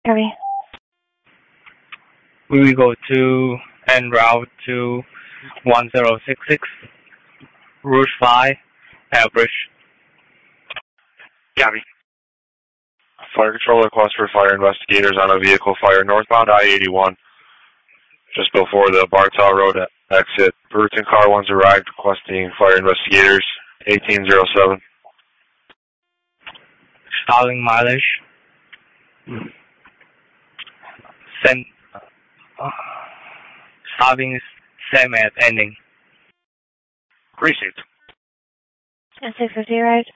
Copy. We will go to en route to 1066, Route 5, Average. Copy. Fire control request for fire investigators on a vehicle fire northbound I-81, just before the Bartow Road exit. Brewerton car 1's arrived requesting fire investigators, 1807. Stalling mileage. Starting is same at ending. Received. And 650 arrived.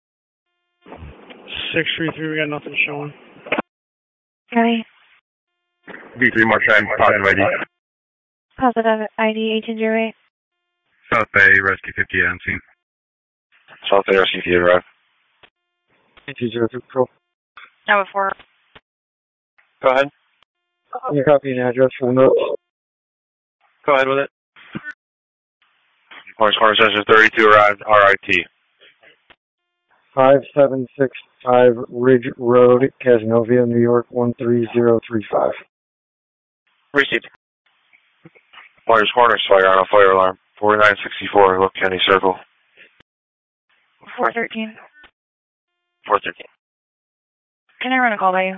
633, we got nothing showing. Copy. V3 March 9, positive ID. Positive ID 1808. South Bay, Rescue 50 on scene. South Bay, Rescue 50 arrived. 202 Patrol. Number 4. Go ahead. Can you copy an address for the notes? Go ahead with it. Orange Corner Sensor 32 arrived, RIT. 5765 Ridge Road, Cazenovia, New York 13035. Received. Orange Corner fire on a fire alarm. 4964, Look Kenny Circle. 413. 413. Can I run a call by you?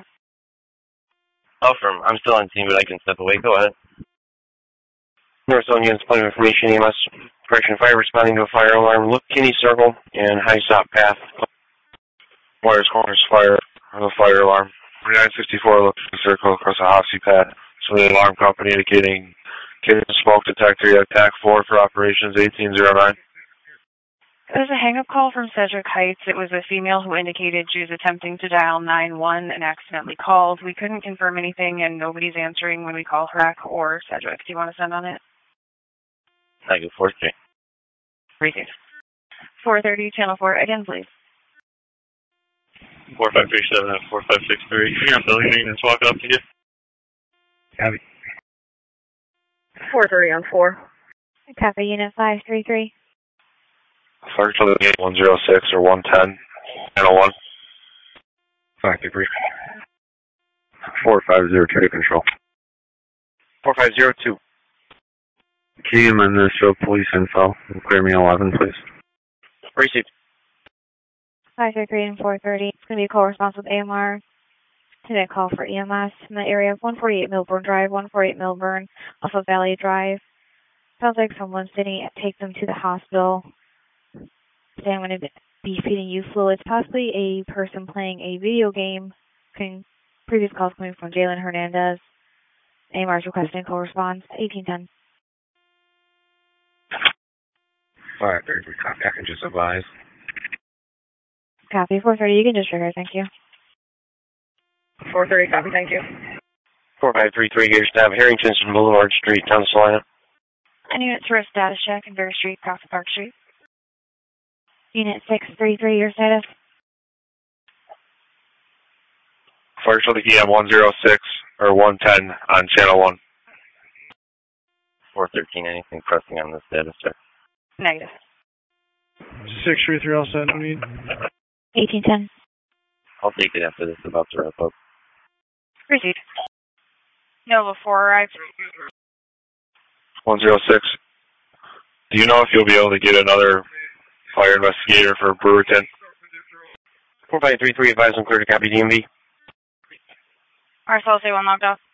I'm still on team, but I can step away. Go ahead. North Zone units, point of information, EMS, correction fire responding to a fire alarm. Look Kinney Circle and High Stop Path. Warriors Corners fire on a fire alarm. 4964, Look Kinney Circle across the Hossy Path. So the alarm company indicating Kinney smoke detector, TAC 4 for operations 1809. It was a hang-up call from Cedric Heights. It was a female who indicated she was attempting to dial 911 and accidentally called. We couldn't confirm anything, and nobody's answering when we call Hrack or Cedric. Do you want to send on it? Thank you, 430. Received. 430, Channel 4, again, please. 4537 at 4563. You got building maintenance walk up to you? Copy. 430 on 4. Copy, Unit 533. Fire control 106 or 110, channel 1. 533. 4502 control. 4502. Team and the show police info. Clear me 11, please. Received. 533 and 430. It's going to be a call response with AMR. Today, call for EMS in the area of 148 Milburn Drive, 148 Milburn, off of Valley Drive. Sounds like someone's sitting to take them to the hospital. Today, I'm going to be feeding you fluids, possibly a person playing a video game. Previous calls coming from Jalen Hernandez. AMR's requesting call response, 1810. 533, copy. I can just advise. Copy, 430. You can disregard, thank you. 430, copy, thank you. 4533, Gage Stab, Harrington Boulevard Street, Town Salina. And units for a status check in Bear Street, Cross Park Street. Unit 633, your status? Fire control to EM 106 or 110 on channel 1. 413, anything pressing on the status, sir? Negative. 633, all set, no need. 1810. I'll take it after this is about to wrap up. Received. Nova 4 arrived. 106. Do you know if you'll be able to get another fire investigator for Brewerton? 4533, advise them clear to copy DMV. RSL 1 logged off.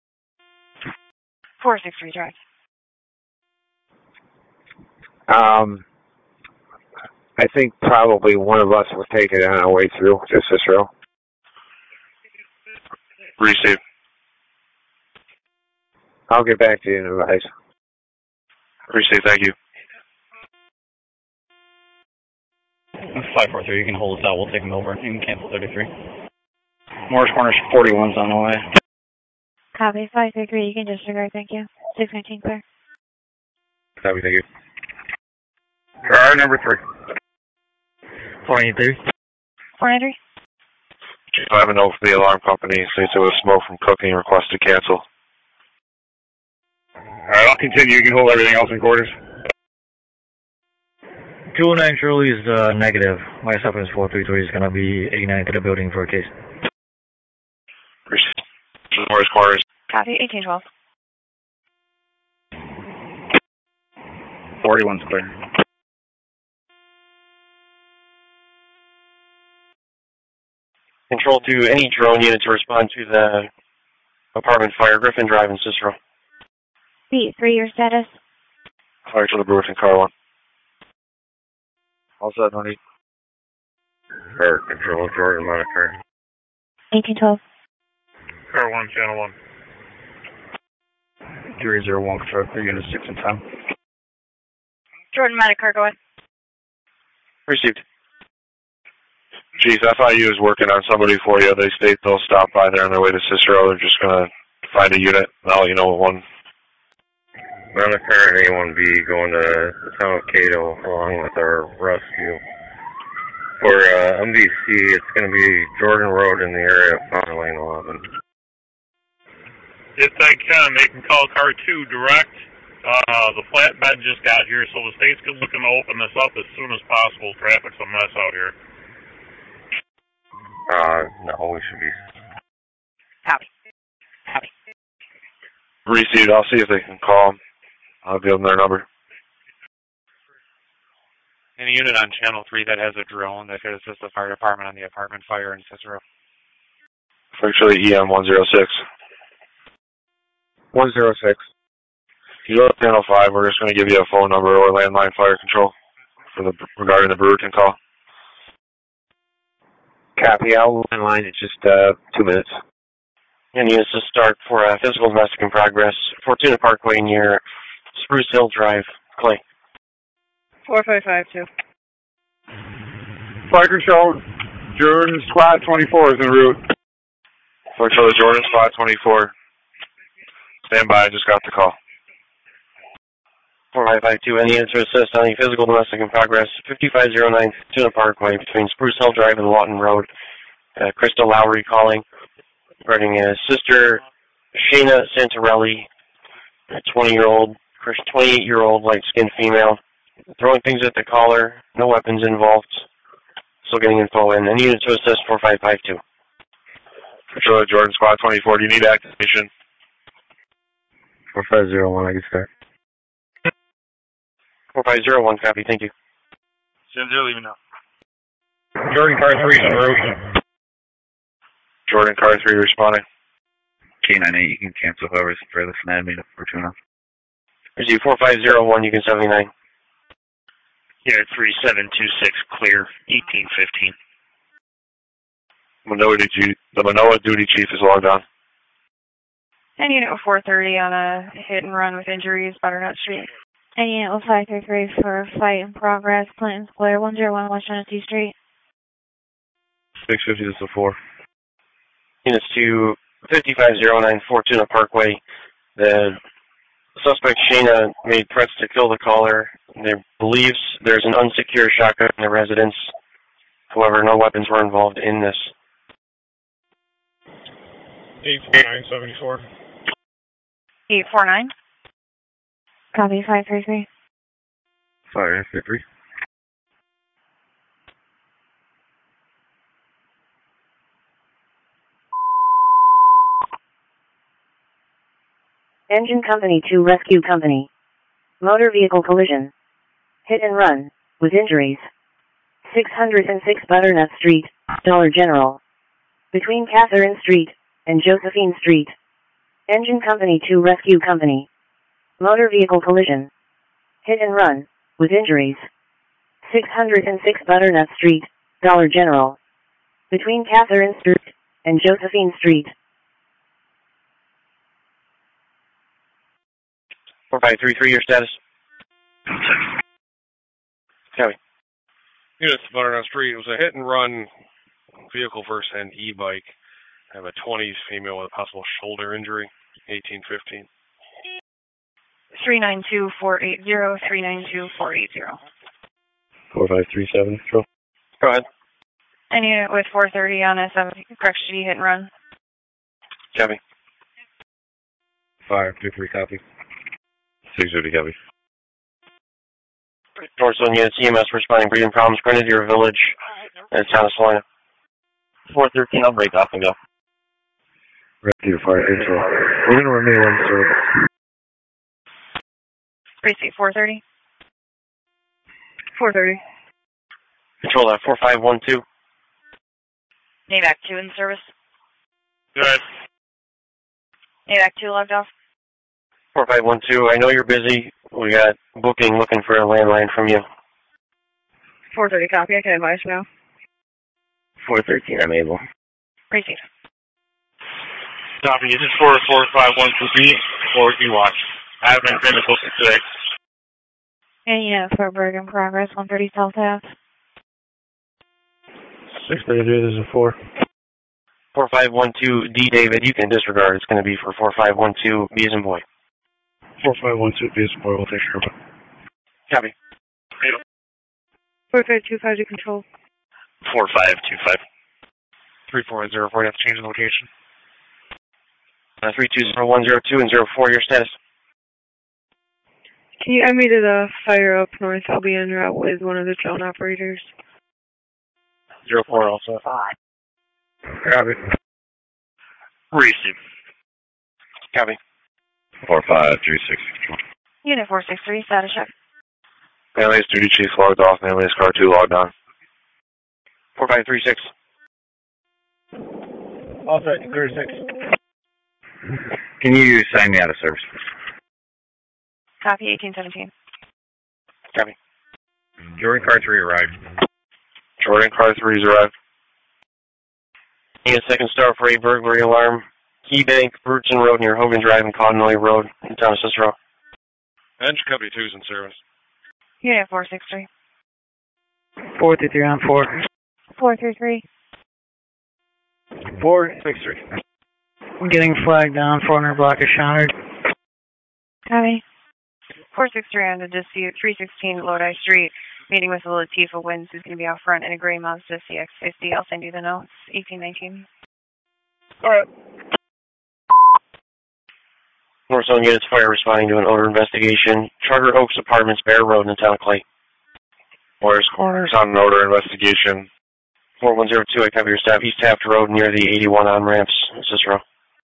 463 drive. I think probably one of us will take it on our way through, just this row. Receive. I'll get back to you in advice. Receive, thank you. 543, you can hold us out. We'll take them over. You can cancel 33. Morris Corners 41's on the way. Copy, 533, you can disregard, thank you. 619 clear. Copy, thank you. Car number 3. 483. 493. I have a note from the alarm company since there was smoke from cooking and request to cancel. Alright, I'll continue. You can hold everything else in quarters. 209 Shirley is negative. My suffering is 433 is going to be 89 to the building for a case. Morris Corners. Copy, 1812. 41's clear. Control to any drone unit to respond to the apartment fire, Griffin Drive in Cicero. B3, your status? Fire to the Brewington Car 1. All set, honey. Fire control, Jordan, monitor. 1812. Car 1, channel 1. 301, control 3, units 6 and 10. Jordan, Medicar, go ahead. Received. Chief, FIU is working on somebody for you. They state they'll stop by there on their way to Cicero. They're just going to find a unit, and I'll let you know what one. Monitor and A1B going to the town of Cato along with our rescue. For MVC, it's going to be Jordan Road in the area of Fountain Lane 11. If they can call car 2 direct. The flatbed just got here, so the state's looking to open this up as soon as possible. Traffic's a mess out here. No, we should be. Copy. Received. I'll see if they can call them. I'll give them their number. Any unit on Channel 3 that has a drone that could assist the fire department on the apartment fire in Cicero. Actually, EM 106. 106. You go to Channel 5, we're just going to give you a phone number or landline fire control for regarding the Brewerton call. Copy, I'll line in just 2 minutes. And units to start for physical domestic in progress, Fortuna Parkway near Spruce Hill Drive, Clay. 4552. Fire control, Jordan Squad 24 is en route. Fire control, Jordan Squad 24. Stand by, I just got the call. 4552, any units to assist on the physical domestic in progress, 5509 Fortuna Parkway between Spruce Hill Drive and Lawton Road. Krista Lowry calling regarding sister Shayna Santarelli, a 28-year-old light-skinned female, throwing things at the caller, no weapons involved, still getting info in. Any units to assist, 4552. Controller Jordan Squad 24, do you need activation? 4501, I can start. 4501, copy, thank you. Jim, they're leaving now. Jordan car 3 en route. Jordan car 3 responding. K98, you can cancel whoever's for the SNAD meet up for Fortuna. Receive 4501, you can 79. Here, 3726, clear, 1815. The Manoa duty chief is logged on. And unit 430 on a hit and run with injuries, Butternut Street. And unit 533 for a fight in progress, Clinton Square, 101 West Genesee Street. 650 to 4. Units to 5509 Fortuna Parkway. The suspect, Shayna, made threats to kill the caller. There believes there's an unsecured shotgun in the residence. However, no weapons were involved in this. 84974. 849. Copy, 533. 533. Engine Company to Rescue Company. Motor vehicle collision. Hit and run, with injuries. 606 Butternut Street, Dollar General. Between Catherine Street and Josephine Street. Engine Company to Rescue Company. Motor vehicle collision. Hit and run, with injuries. 606 Butternut Street, Dollar General. Between Catherine Street and Josephine Street. 4533, your status? Copy. Units to Butternut Street. It was a hit and run vehicle versus an e-bike. I have a 20s female with a possible shoulder injury, 1815. 392-480, 392-480. 4537, control. Go ahead. And unit with 430 on a 7 correction G hit and run. Copy. 523, copy. 650, copy. Northzone units, EMS responding, breathing problems, Grenadier Village, and town of Salina. 413, I'll break off and go. Rescue Fire Control. We're going to remain on service. Precinct 430. 430. Control that 4512. NAVAC 2 in service. Good. NAVAC 2 logged off. 4512, I know you're busy. We got booking looking for a landline from you. 430 copy, I can advise now. 413, I'm able. Precinct. Copy. This is 44512B. Working watch. I haven't been to booking today. And unit for Bergen Progress, 130 South Ave. 633, this is a 4. 4512, D. David, you can disregard. It's going to be for 4512, B as in boy. 4512, B as in boy, we'll take care of it. Copy. 4525 to control. 4525. 3404, you have to change the location. 320102 and 04, your status. Can you add me to the fire up north? I'll be en route with one of the drone operators. 04 also. Copy. Receive. Copy. 4536. Unit 463, status check. Alias Duty Chief logged off. Alias Car 2 logged on. 4536. All set, 36. Can you sign me out of service? Copy 1817. Copy. Jordan Car 3 arrived. Jordan Car 3's arrived. Need a second star for a burglary alarm. Key Bank, Bruton Road near Hogan Drive and Cottonley Road in town of Cicero. Edge Company 2's in service. Unit 463. 433 on 4. 433. 463. I'm getting flagged down, 400 block of Shonard. Copy. 463 on the dispute, 316 Lodi Street. Meeting with Latifah Wins, who's going to be out front in a gray Mazda CX-50. I'll send you the notes. 1819. All right. North Zone units fire responding to an odor investigation. Charter Oaks Apartments, Bear Road in the town of Clay. Warriors Corners on an odor investigation. 4102, I cover your staff. East Taft Road near the 81 on-ramps, Cicero.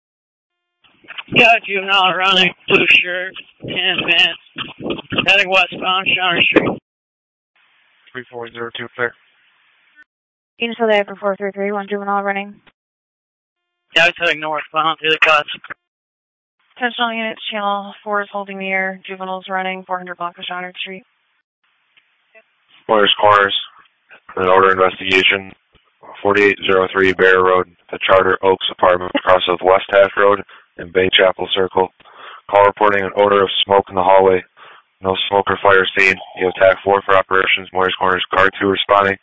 Got juvenile running, blue shirt, tan pants, heading westbound, Shonner Street. 3402, clear. Unit still there for 433, one juvenile running. Yeah, I was heading northbound through the cuts. Attention units, channel 4 is holding the air. Juveniles running, 400 block of Shonard Street. Warriors Corners, an odor investigation. 4803 Bear Road, the Charter Oaks Apartment across of West Taft Road and Bay Chapel Circle. Call reporting an odor of smoke in the hallway. No smoke or fire seen. You have TAC 4 for operations. Warriors Corners, Car 2 responding.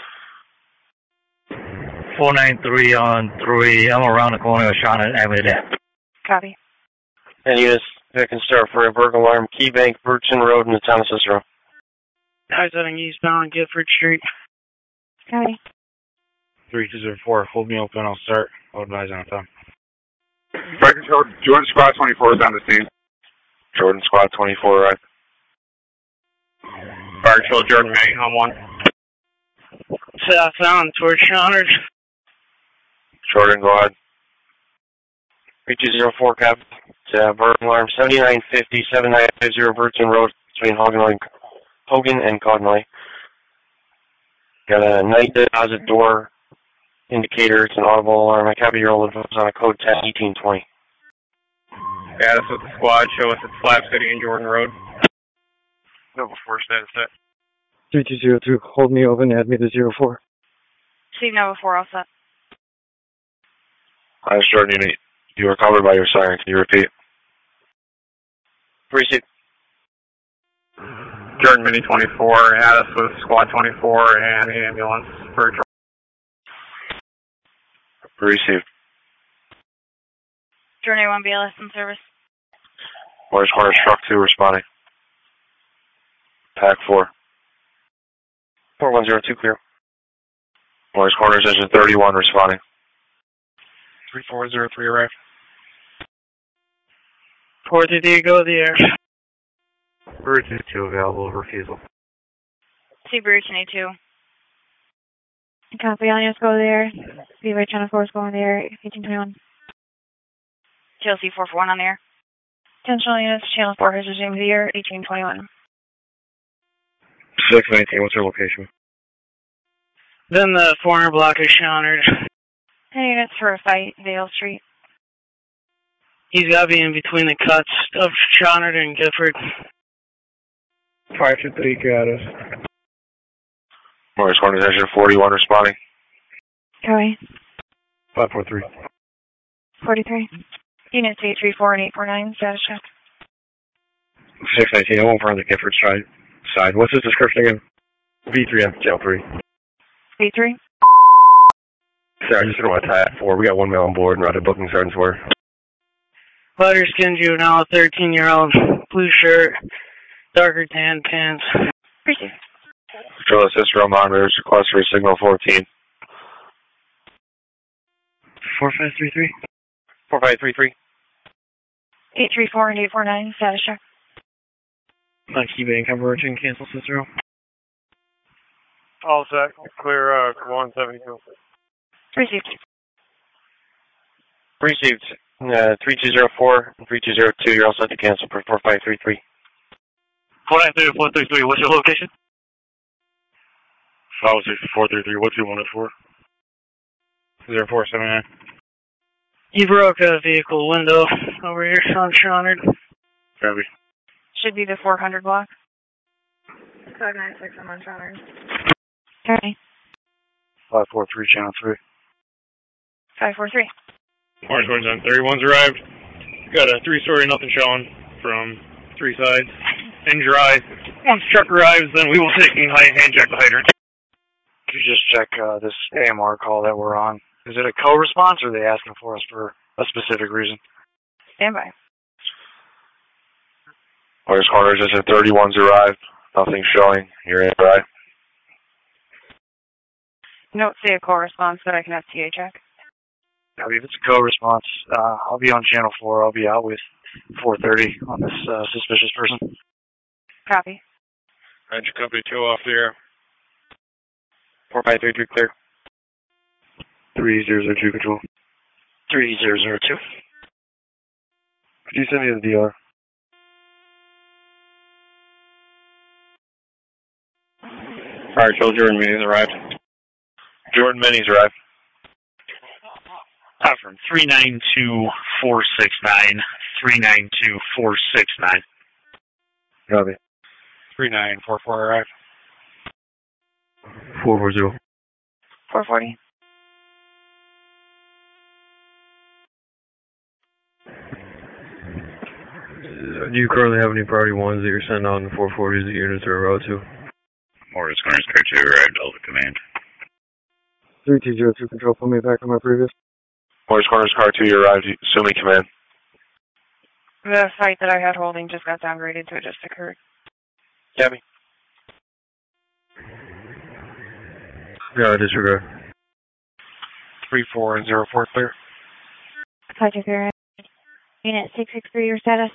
493 on 3. I'm around the corner of Shauna Avenue. Copy. And units that can start for a burglar alarm. Key Bank, Bruton Road in the town of Cicero. I was heading eastbound, Gifford Street. Copy. 3204, hold me open, I'll start. I'll advise on time. Fire Control, Jordan Squad 24 is on the scene. Jordan Squad 24, right? Fire Control, Jordan May on 1. Southbound towards Shonner. Jordan, go ahead. 3204, Cap. Burglar alarm 7950, 7950 Bruton Road between Hogan and Cottonley. Got a night deposit door indicator. It's an audible alarm. I copy your old info on a code 101820. Status with the squad. Show us at Slab City and Jordan Road. No, before status set. 3202, hold me open, add me to 04. Steve now before all set. Hi, Jordan Unit. You are covered by your siren. Can you repeat? Receive. Jordan Mini 24, add us with Squad 24 and the ambulance for Jordan. Received. Jordan 1 BLS in service. Warriors Corners, Truck 2 responding. TAC 4. 4102 clear. Warriors Corners, Engine 31 responding. 3403 arrived. 433, go the air. Bruton 2 available, refusal. See Bruton A2. Copy, Alias, go there. Be right channel 4 is going there, 1821. TLC 441 on the air. Attention units, Channel 4 has resumed the air, 1821. 619, what's your location? Then the 400 block of Shonard. 10 units for a fight, Vale Street. He's got to be in between the cuts of Shonard and Gifford. 523, got us. Morris Corners, Engine 41 responding. Copy. 543. 43. Units 834 and 849, status check. 619, I won't run the Gifford side. What's his description again? V3 Jail 3. V3? Sorry, I just don't want to tie at 4. We got 1 male on board and we're out of booking sergeants were. Lighter skinned juvenile, 13-year-old, blue shirt, darker tan pants. Appreciate it. Control assist row monitors, request for signal 14. 4533. 4533. 834 and 849, status check. Key Bay and conversion, cancel Cicero. All set. Clear 172. Received. Received. 3204 and 3202, you're all set to cancel for 4533. 493 433, what's your location? 433, what do you want it for? 0479. He broke a vehicle window over here on Shonard. Copy. Should be the 400 block. 596, I'm on Shonard. Okay. 543, channel 3. 543. Orange one's on 31's arrived. Got a 3-story, nothing showing from 3 sides. In dry. Once truck arrives, then we will take and hand check the hydrant. Could you just check this AMR call that we're on? Is it a co-response or are they asking for us for a specific reason? Stand by. Orange Corners, Engine 31's arrived. Nothing showing. You're in, right? Don't say a call response, but I can FTA check. If it's a co-response, I'll be on channel 4. I'll be out with 430 on this suspicious person. Copy. Engine Company 2 off the air. 4533 clear. 3002 control. 3002. Could you send me the DR? Alright, Joe, Jordan Minis arrived. Jordan Minis arrived. From 392469, 392469. Copy. 3944 arrived. 440. 440. Do you currently have any priority ones that you're sending on the 440s that units are route to? Morris Corners, Car 2 arrived, Delta Command. 3202 control, put me back on my previous. Morris Corners, Car 2, you arrived, assuming command. The fight that I had holding just got downgraded, so it just occurred. Gabby. Yeah, disregard. 3404 clear. Project clear. Unit 663, your status.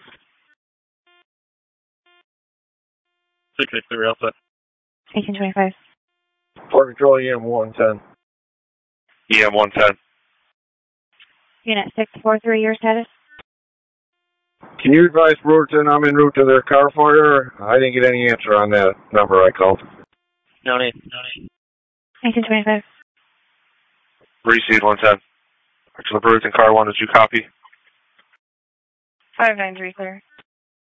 663, all set. 1825. Port Control, EM 110. EM 110. Unit 643, your status. Can you advise Brewerton I'm en route to their car fire? I didn't get any answer on that number I called. No need. 1825. Received 110. Actually, Brewerton car 1, did you copy? 593, clear.